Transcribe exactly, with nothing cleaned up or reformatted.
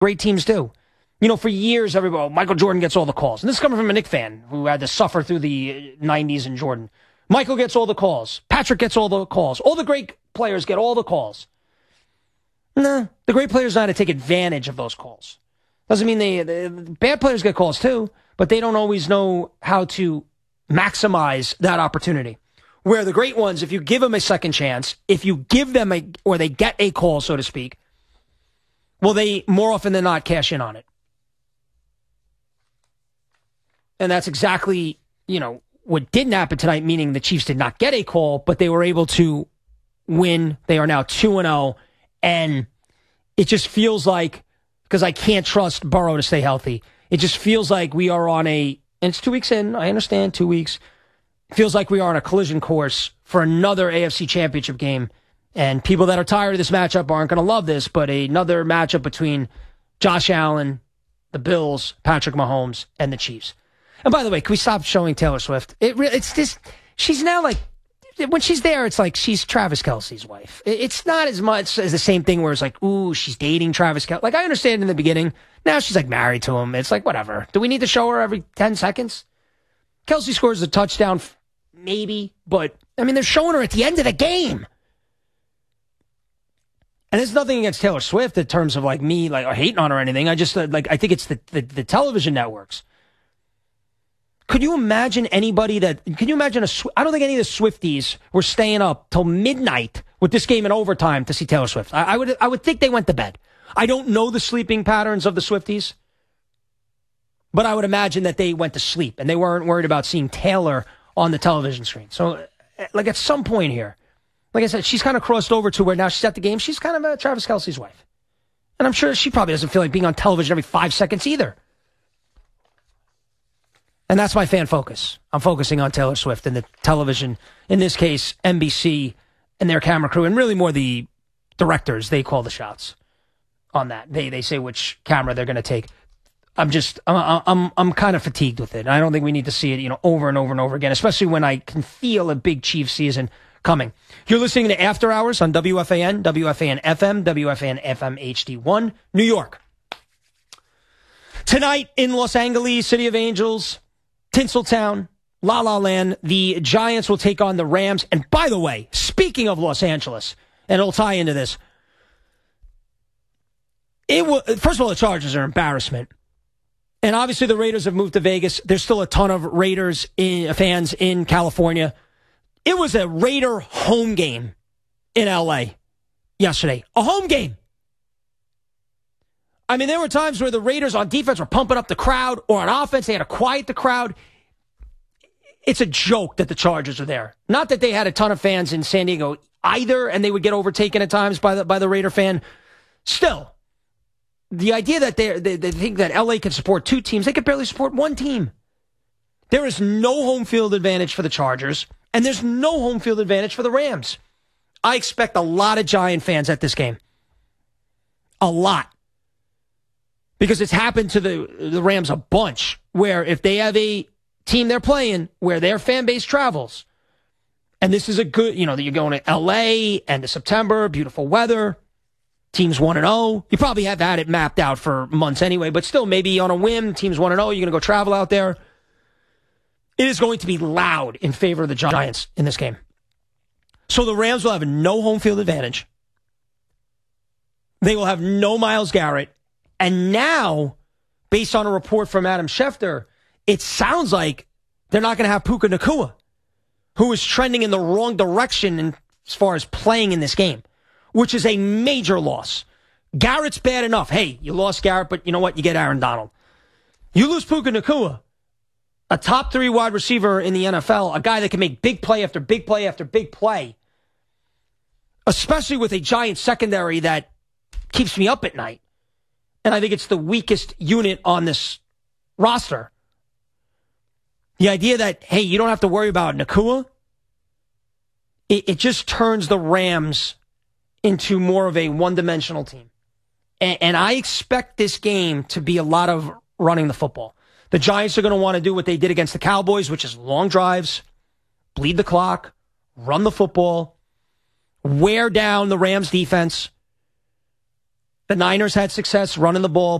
Great teams do. You know, for years, everybody, oh, Michael Jordan gets all the calls. And this is coming from a Knicks fan who had to suffer through the nineties in Jordan. Michael gets all the calls. Patrick gets all the calls. All the great players get all the calls. No, the great players know how to take advantage of those calls. Doesn't mean they, the bad players get calls too, but they don't always know how to maximize that opportunity. Where the great ones, if you give them a second chance, if you give them a, or they get a call, so to speak, well, they more often than not cash in on it. And that's exactly, you know, what didn't happen tonight, meaning the Chiefs did not get a call, but they were able to win. They are now two and oh, and it just feels like, because I can't trust Burrow to stay healthy, it just feels like we are on a, and it's two weeks in, I understand, two weeks, it feels like we are on a collision course for another A F C Championship game, and people that are tired of this matchup aren't going to love this, but another matchup between Josh Allen, the Bills, Patrick Mahomes, and the Chiefs. And by the way, can we stop showing Taylor Swift? It it's just, she's now like, when she's there, it's like she's Travis Kelce's wife. It's not as much as the same thing where it's like, ooh, she's dating Travis Kelce. Like, I understand in the beginning. Now she's like married to him. It's like, whatever. Do we need to show her every ten seconds? Kelce scores a touchdown, maybe, but, I mean, they're showing her at the end of the game. And there's nothing against Taylor Swift in terms of, like, me, like, or hating on her or anything. I just, uh, like, I think it's the, the, the television networks. Could you imagine anybody that, can you imagine a, I don't think any of the Swifties were staying up till midnight with this game in overtime to see Taylor Swift. I, I would, I would think they went to bed. I don't know the sleeping patterns of the Swifties, but I would imagine that they went to sleep and they weren't worried about seeing Taylor on the television screen. So, like, at some point here, like I said, she's kind of crossed over to where now she's at the game. She's kind of uh, Travis Kelce's wife. And I'm sure she probably doesn't feel like being on television every five seconds either. And that's my fan focus. I'm focusing on Taylor Swift and the television, in this case, N B C and their camera crew, and really more the directors. They call the shots on that. They they say which camera they're going to take. I'm just, I'm, I'm, I'm kind of fatigued with it. I don't think we need to see it, you know, over and over and over again, especially when I can feel a big Chiefs season coming. You're listening to After Hours on W F A N, W F A N F M, W F A N F M H D one, New York. Tonight in Los Angeles, City of Angels, Tinseltown, La La Land, the Giants will take on the Rams. And by the way, speaking of Los Angeles, and it'll tie into this, it will, first of all, the Chargers are an embarrassment. And obviously the Raiders have moved to Vegas. There's still a ton of Raiders in, fans in California. It was a Raider home game in L A yesterday. A home game. I mean, there were times where the Raiders on defense were pumping up the crowd, or on offense they had to quiet the crowd. It's a joke that the Chargers are there. Not that they had a ton of fans in San Diego either, and they would get overtaken at times by the by the Raider fan. Still, the idea that they they, they think that L A can support two teams, they could barely support one team. There is no home field advantage for the Chargers, and there's no home field advantage for the Rams. I expect a lot of Giant fans at this game. A lot. Because it's happened to the, the Rams a bunch, where if they have a team they're playing where their fan base travels, and this is a good, you know, that you're going to L A, end of September, beautiful weather, teams one and oh. You probably have had it mapped out for months anyway, but still, maybe on a whim, teams one and oh, you're going to go travel out there. It is going to be loud in favor of the Giants in this game. So the Rams will have no home field advantage. They will have no Myles Garrett. And now, based on a report from Adam Schefter, it sounds like they're not going to have Puka Nacua, who is trending in the wrong direction in, as far as playing in this game, which is a major loss. Garrett's bad enough. Hey, you lost Garrett, but you know what? You get Aaron Donald. You lose Puka Nacua, a top three wide receiver in the N F L, a guy that can make big play after big play after big play, especially with a Giant secondary that keeps me up at night. And I think it's the weakest unit on this roster. The idea that, hey, you don't have to worry about Nacua, it, it just turns the Rams into more of a one-dimensional team. And, and I expect this game to be a lot of running the football. The Giants are going to want to do what they did against the Cowboys, which is long drives, bleed the clock, run the football, wear down the Rams defense. The Niners had success running the ball,